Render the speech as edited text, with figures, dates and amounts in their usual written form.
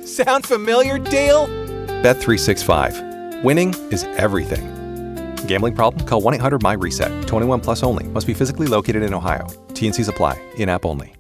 Sound familiar, Dale? Bet365. Winning is everything. Gambling problem? Call 1-800-MY-RESET. 21 plus only. Must be physically located in Ohio. T&Cs apply. In-app only.